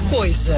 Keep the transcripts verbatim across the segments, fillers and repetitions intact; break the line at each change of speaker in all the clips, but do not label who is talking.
coisa.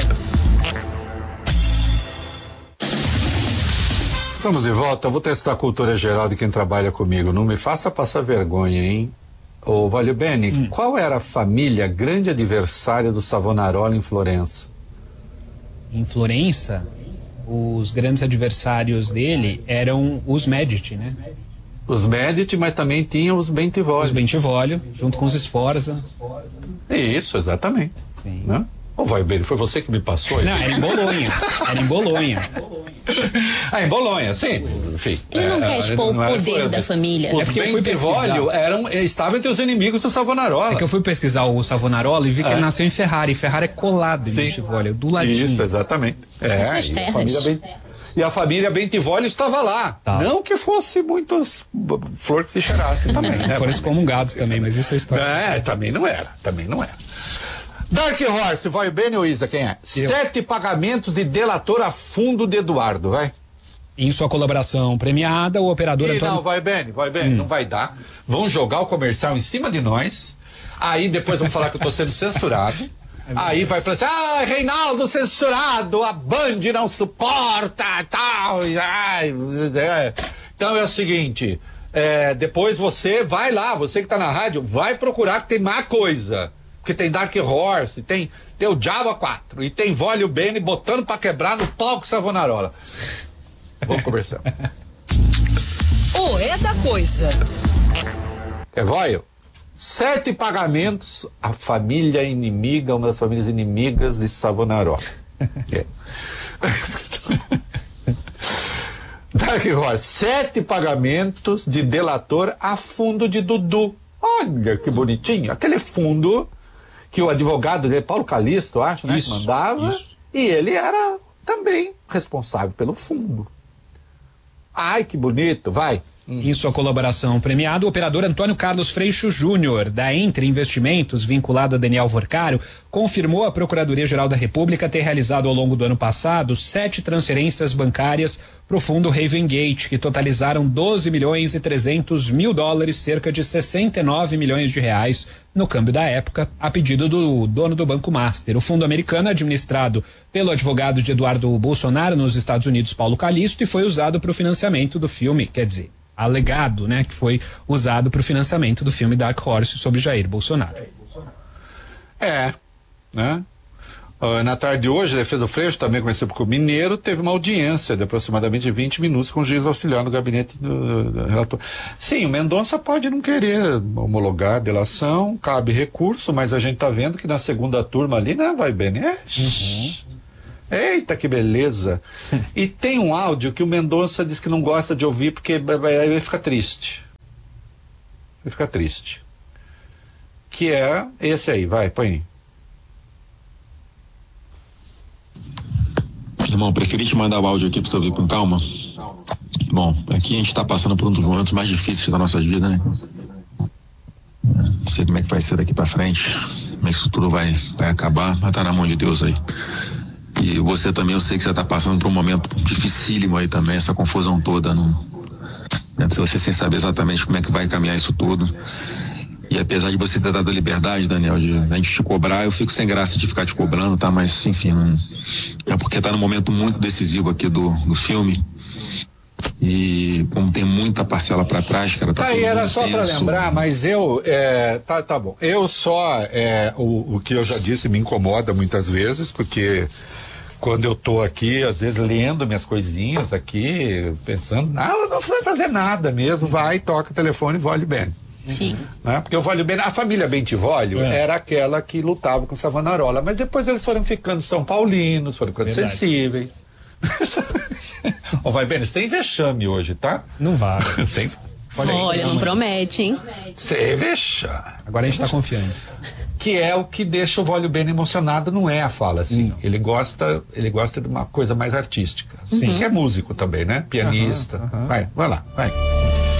Estamos de volta. Eu vou testar a cultura geral de quem trabalha comigo. Não me faça passar vergonha, hein? Ô, Valio Bene, hum. qual era a família grande adversária do Savonarola em Florença?
Em Florença, os grandes adversários dele eram os Medici, né?
Os Medici, mas também tinham os Bentivoglio.
Os Bentivoglio, junto com os Sforza.
Isso, exatamente. Sim. Né? Ô, Valio Bene, foi você que me passou?
Não, era em Bolonha. Era em Bolonha.
Ah, em Bolonha, sim. Enfim,
ele não é, quer expor o poder era, da família.
Os é Bentivoglio eram, estavam entre os inimigos do Savonarola.
É que eu fui pesquisar o Savonarola e vi que é. ele nasceu em Ferrari. Ferrari é colado em Bentivoglio, do ladinho.
Isso, exatamente. É,
Essas terras.
A família Bent... E a família Bentivoglio estava lá. Tá. Não que fosse muitos flor que se cheirasse também, né?
Foram excomungados também, mas isso é história.
É, também não era, também não era. Dark Horse, vai bem ou Isa, quem é? Eu. Sete pagamentos de delator a fundo de Eduardo, vai.
Em sua colaboração premiada, o operador
e
Antônio...
Não, vai bem, vai bem, hum. não vai dar. Vão jogar o comercial em cima de nós, aí depois vão falar que eu tô sendo censurado, é aí vai falar assim, ah, Reinaldo censurado, a Band não suporta, tal, ai, é. Então é o seguinte, é, depois você vai lá, você que tá na rádio, vai procurar que tem má coisa. Porque tem Dark Horse, tem, tem o Java quatro e tem Valio Bene botando pra quebrar no palco Savonarola. Vamos conversar.
O é da coisa.
É, Valio, sete pagamentos à família inimiga, uma das famílias inimigas de Savonarola. É. Dark Horse, sete pagamentos de delator a fundo de Dudu. Olha que bonitinho. Aquele fundo que o advogado dele, Paulo Calisto, acho, né?
Isso,
mandava.
Isso.
E ele era também responsável pelo fundo. Ai, que bonito, vai.
Em sua colaboração premiada, o operador Antônio Carlos Freixo Júnior, da Entre Investimentos, vinculado a Daniel Vorcário, confirmou à Procuradoria-Geral da República ter realizado ao longo do ano passado sete transferências bancárias para o fundo Raven Gate, que totalizaram doze milhões e trezentos mil dólares, cerca de sessenta e nove milhões de reais, no câmbio da época, a pedido do dono do Banco Master. O fundo americano é administrado pelo advogado de Eduardo Bolsonaro nos Estados Unidos, Paulo Calisto, e foi usado para o financiamento do filme, quer dizer, alegado, né, que foi usado para o financiamento do filme Dark Horse sobre Jair Bolsonaro.
É, né? Uh, na tarde de hoje, a defesa do Freixo, também conhecido como Mineiro, teve uma audiência de aproximadamente vinte minutos com o juiz auxiliar no gabinete do, do relator. Sim, o Mendonça pode não querer homologar a delação, cabe recurso, mas a gente tá vendo que na segunda turma ali, né, vai bem, né? Uhum. Eita, que beleza. E tem um áudio que o Mendonça diz que não gosta de ouvir porque ele fica triste. Ele fica triste. Que é esse aí, vai, põe aí.
Irmão, preferi te mandar o áudio aqui pra você ouvir com calma. Bom, aqui a gente tá passando por um dos momentos mais difíceis da nossa vida, né? Não sei como é que vai ser daqui pra frente, como é que isso tudo vai, vai acabar, mas tá na mão de Deus aí. E você também, eu sei que você tá passando por um momento dificílimo aí também, essa confusão toda, não, né? Você sem saber exatamente como é que vai caminhar isso tudo. E apesar de você ter dado a liberdade, Daniel, de a gente te cobrar, eu fico sem graça de ficar te cobrando, tá? Mas, enfim, não, é porque tá num momento muito decisivo aqui do, do filme. E como tem muita parcela para trás, cara, tá,
tá aí, era só para lembrar, mas eu, é, tá, tá bom, eu só, é, o, o que eu já disse me incomoda muitas vezes, porque quando eu tô aqui, às vezes lendo minhas coisinhas aqui, pensando, não, não precisa fazer nada mesmo, vai, toca o telefone e Valio Bene.
Sim.
Né? Porque o Valio Bene, a família Bentivoglio é. era aquela que lutava com Savonarola, mas depois eles foram ficando São Paulinos, foram ficando Verdade. sensíveis. Ó, vai bem, você tem vexame hoje, tá?
Não vai.
Sem...
Olha, Olha não, não promete, hein?
Você vexame.
Agora a gente tá confiante.
Que é o que deixa o Valio Bene emocionado, não é a fala, assim. Não. Ele gosta, ele gosta de uma coisa mais artística. Sim. Que é músico também, né? Pianista. Uhum, uhum. Vai, vai lá, vai.